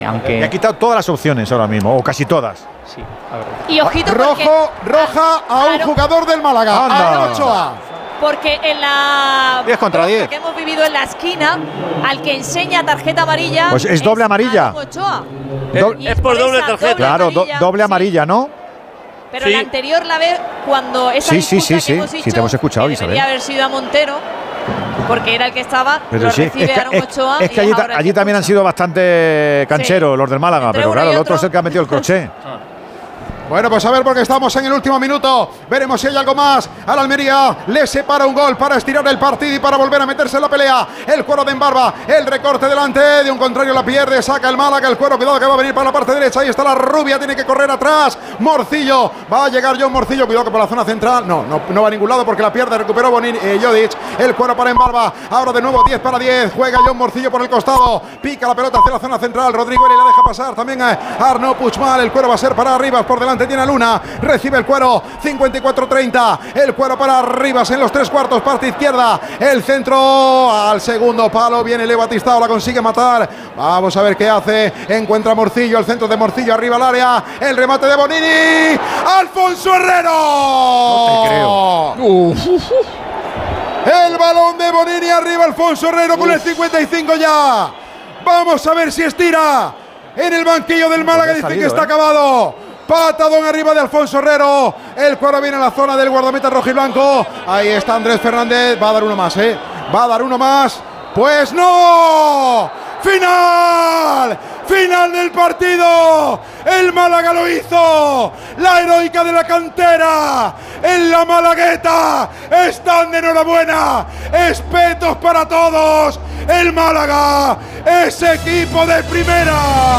Aunque... Le ha quitado todas las opciones ahora mismo, o casi todas. Sí, la verdad. Y ojito roja a un jugador del Málaga, Anda. a Aaron Ochoa. Porque en la 10 contra 10 que hemos vivido en la esquina, al que enseña tarjeta amarilla, pues es doble amarilla. Aaron Ochoa. Es por doble esa tarjeta. Claro, doble amarilla, ¿no? Pero Sí. la anterior la ve cuando esa Sí, disputa sí, que hemos sí, dicho, te hemos escuchado, que Isabel. debería haber sido a Montero, porque era el que estaba, Pero lo sí, recibe Aaron Ochoa. es que y allí, ahora el allí que también han expulsa. sido bastante cancheros los del Málaga, Entre pero uno claro, y el otro otro. es el que ha metido el crochet. Bueno, pues a ver, porque estamos en el último minuto. Veremos si hay algo más. Al Almería le separa un gol para estirar el partido y para volver a meterse en la pelea. El cuero de Embarba, el recorte delante de un contrario la pierde, saca el Málaga, el cuero, cuidado que va a venir para la parte derecha. Ahí está la rubia, tiene que correr atrás. Morcillo, va a llegar John Morcillo, cuidado que por la zona central. No va a ningún lado porque la pierde, recuperó Jodic. El cuero para Embarba, ahora de nuevo 10 para 10. Juega John Morcillo por el costado, pica la pelota hacia la zona central. Rodrigo Eli la deja pasar también a Arnaud Puigmal. El cuero va a ser para Rivas, por delante tiene a Luna, recibe el cuero, 54-30, el cuero para Rivas en los 3/4, parte izquierda, el centro al segundo palo, viene Leo Batistao, la consigue matar, vamos a ver qué hace, encuentra Morcillo, el centro de Morcillo arriba al área, el remate de Bonini, Alfonso Herrero. No te creo. El balón de Bonini arriba, Alfonso Herrero con el 55 ya, vamos a ver si estira en el banquillo del Málaga, dice que está acabado. Patadón arriba de Alfonso Herrero. El cuero viene a la zona del guardameta rojiblanco. Ahí está Andrés Fernández. Va a dar uno más, Va a dar uno más. Pues no. ¡Final! ¡Final del partido! ¡El Málaga lo hizo! ¡La heroica de la cantera! ¡En la Malagueta! ¡Están de enhorabuena! ¡Espetos para todos! ¡El Málaga es equipo de primera!